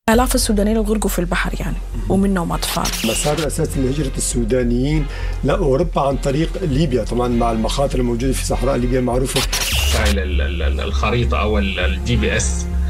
آلاف السودانيين غرقوا في البحر يعني ومنهم أطفال. مسار الأساسي لهجرة السودانيين لأوروبا عن طريق ليبيا، طبعا مع المخاطر الموجودة في صحراء ليبيا المعروفة. الخريطة أو الGPS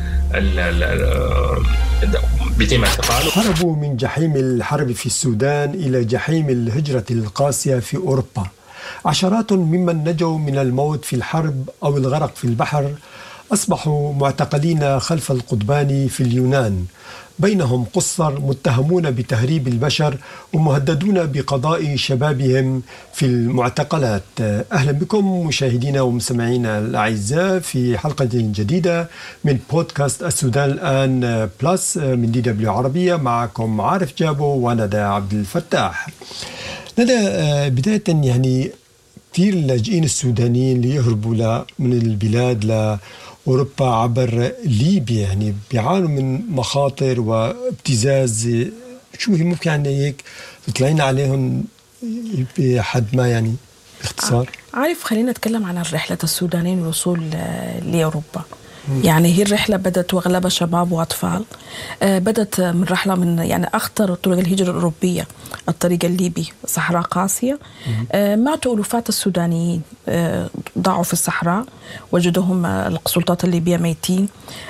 بيتم اعتقاله. هربوا من جحيم الحرب في السودان إلى جحيم الهجرة القاسية في أوروبا. عشرات ممن نجوا من الموت في الحرب أو الغرق في البحر أصبحوا معتقلين خلف القضبان في اليونان، بينهم قُصّر متهمون بتهريب البشر ومهددون بقضاء شبابهم في المعتقلات. أهلا بكم مشاهدينا ومستمعينا الأعزاء في حلقة جديدة من بودكاست السودان الآن بلس من DW عربية. معكم عارف جابو وندى عبد الفتاح. ندى، بداية يعني كثير اللاجئين السودانيين اللي يهربوا من البلاد أوروبا عبر ليبيا يعني بيعانوا من مخاطر وابتزاز. شو هي ممكن يعني هيك تطلعين عليهم بحد ما يعني باختصار؟ عارف، خلينا نتكلم عن الرحلة السودانيين للوصول لأوروبا. يعني هي الرحلة بدأت وأغلبها شباب وأطفال. بدأت من رحلة من يعني أخطر طرق الهجرة الأوروبية، الطريق الليبي، صحراء قاسية. ماتوا ألوفات السودانيين، ضاعوا في الصحراء، وجدوهم السلطات الليبية ميتين،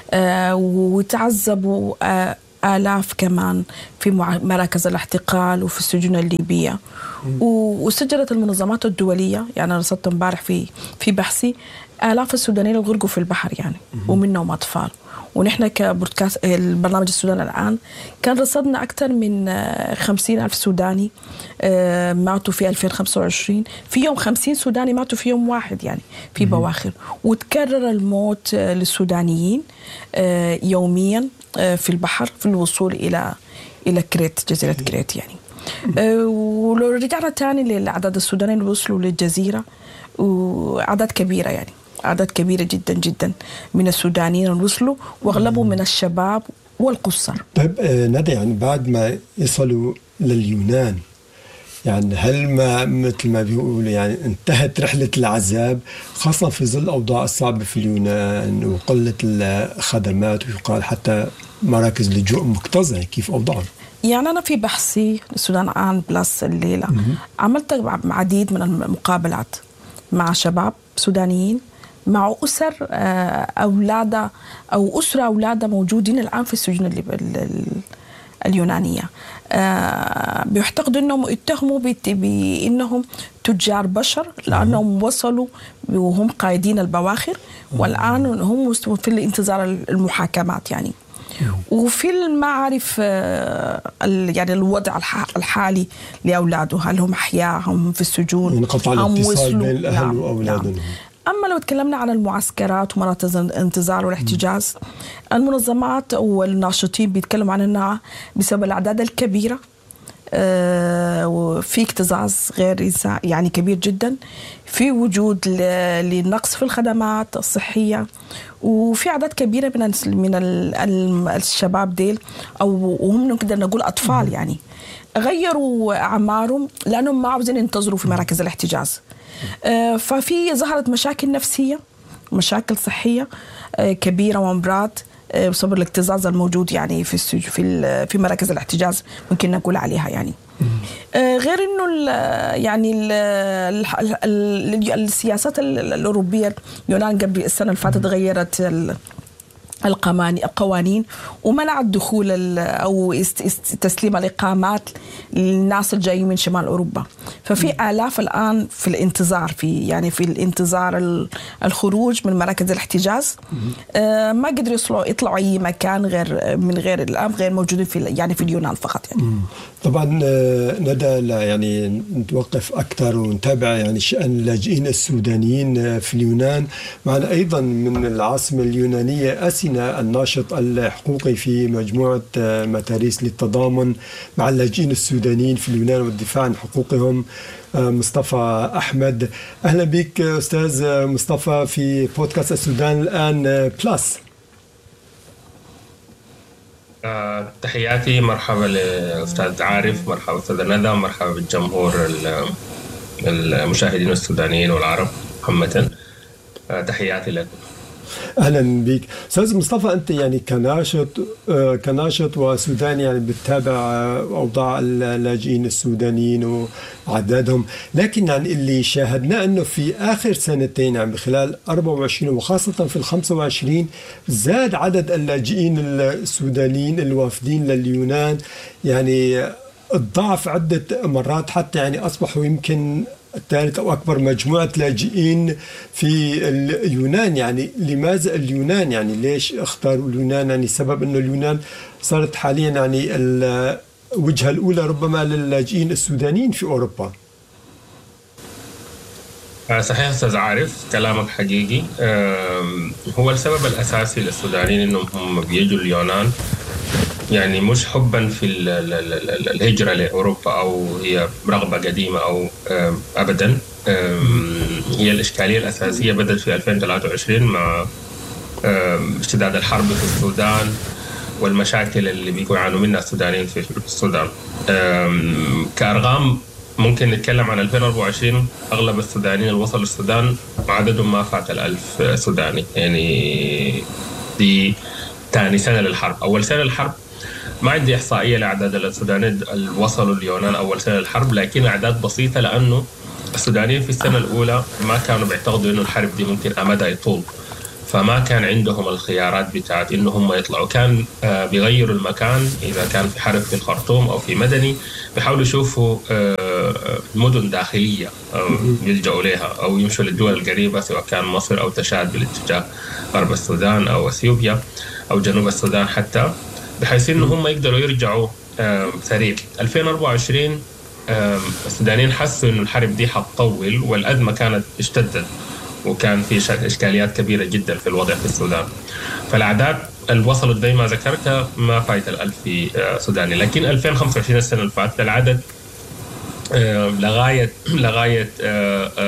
وتعذبوا آلاف كمان في مراكز الاحتقال وفي السجون الليبية. وسجلت المنظمات الدولية، يعني أنا رصدت امبارح في بحثي آلاف السودانيين غرقوا في البحر يعني ومنهم أطفال. ونحن كبودكاست البرنامج السودان الآن كان رصدنا أكثر من 50,000 سوداني ماتوا في 2025. في يوم 50 سوداني ماتوا في يوم واحد يعني في بواخر. وتكرر الموت للسودانيين يوميا في البحر في الوصول إلى كريت، جزيرة كريت يعني. ولو رجعنا تاني للأعداد السودانيين اللي وصلوا للجزيرة، وأعداد كبيرة يعني أعداد كبيرة جدا جدا من السودانيين وصلوا، واغلبهم من الشباب والقُصّر. طيب ندى، يعني بعد ما يصلوا لليونان، يعني هل ما مثل ما بيقولوا يعني انتهت رحلة العذاب، خاصة في ظل الأوضاع الصعبة في اليونان وقلة الخدمات، ويقال حتى مراكز لجوء مكتظة؟ كيف أوضاعهم؟ يعني أنا في بحثي السودان الآن بلس الليلة عملت عديد من المقابلات مع شباب سودانيين، مع أسر أولادها أو أسرة أولادها موجودين الآن في السجون اليونانية. بيعتقدوا أنهم اتهموا بأنهم تجار بشر، لأنهم وصلوا وهم قائدين البواخر، والآن هم في الانتظار المحاكمات يعني. وفي المعارف يعني الوضع الحالي لأولاده، هل هم أحياء، هم في السجون، انقطع الاتصال بين الأهل وأولادهم. أما لو تكلمنا عن المعسكرات ومراكز الانتظار والاحتجاز، المنظمات والناشطين بيتكلموا عن أنها بسبب الأعداد الكبيرة وفي اكتظاظ غير يعني كبير جدا، في وجود لنقص في الخدمات الصحية، وفي أعداد كبيرة من الشباب ديل، أو وهم نقدر نقول أطفال يعني، غيروا أعمارهم لأنهم ما عاوزين ينتظروا في مراكز الاحتجاز. ففي ظهرت مشاكل نفسية، مشاكل صحية كبيرة وأمراض بسبب الاكتظاظ الموجود يعني في مراكز الاحتجاز، ممكن نقول عليها يعني. غير إنه يعني السياسات الأوروبية، اليونان قبل السنة اللي فاتت غيرت القوانين ومنع الدخول أو تسليم الإقامات للناس الجايين من شمال أوروبا. ففي آلاف الآن في الانتظار، في الانتظار الخروج من مراكز الاحتجاز، ما قدروا يطلعوا أي مكان غير الآن غير موجودين في اليونان فقط يعني. طبعا ندى، يعني نتوقف أكثر ونتابع يعني شأن اللاجئين السودانيين في اليونان. معنا أيضا من العاصمة اليونانية أسينا، الناشط الحقوقي في مجموعة متاريس للتضامن مع اللاجئين السودانيين في اليونان والدفاع عن حقوقهم، مصطفى أحمد. أهلا بك أستاذ مصطفى في بودكاست السودان الآن بلس. تحياتي، مرحبا لأستاذ عارف، مرحبا أستاذ ندى، مرحبا بالجمهور المشاهدين السودانيين والعرب عامة. تحياتي لكم. أهلا بك أستاذ مصطفى. أنت يعني كناشط وسوداني يعني بتتابع أوضاع اللاجئين السودانيين وعددهم، لكن يعني اللي شاهدناه أنه في آخر سنتين يعني بخلال 24 وخاصة في 25 زاد عدد اللاجئين السودانيين الوافدين لليونان يعني الضعف عدة مرات، حتى يعني أصبحوا يمكن الثالث أو أكبر مجموعة لاجئين في اليونان. يعني لماذا اليونان؟ يعني ليش اختاروا اليونان؟ يعني سبب أنه اليونان صارت حاليا يعني الوجهة الأولى ربما للاجئين السودانيين في أوروبا. صحيح أستاذ عارف، كلامك حقيقي. هو السبب الأساسي للسودانيين إنهم هم بيجوا اليونان يعني مش حبا في الهجرة لأوروبا أو هي رغبة قديمة أو أبدا. هي الإشكالية الأساسية بدأت في 2023 مع اشتداد الحرب في السودان والمشاكل اللي بيكون يعانوا منها السودانيين في السودان. كأرقام ممكن نتكلم عن 2024 أغلب السودانيين اللي وصلوا السودان عددهم ما فات 1000 سوداني. يعني دي ثاني سنة للحرب. أول سنة للحرب ما عندي إحصائية لأعداد السودانيين اللي وصلوا اليونان أول سنة للحرب، لكن أعداد بسيطة لأنه السودانيين في السنة الأولى ما كانوا بيعتقدوا إنه الحرب دي ممكن أمدها يطول، فما كان عندهم الخيارات بتاعت إنه هم يطلعوا. كان بيغيروا المكان إذا كان في حرب في الخرطوم أو في مدني، بيحاولوا يشوفوا مدن داخلية يلجأوا لها أو يمشوا للدول القريبة سواء كان مصر أو تشاد بالاتجاه غرب السودان أو أثيوبيا أو جنوب السودان حتى، بحيث إنه هم يقدروا يرجعوا سريع. 2024 السودانيين حسوا إنه الحرب دي حتطول والأزمة كانت اشتدت وكان في إشكاليات كبيرة جدا في الوضع في السودان، فالأعداد اللي وصلت زي ما ذكرت ما فايت 1000 في سوداني. لكن 2025 السنة اللي فاتت العدد لغاية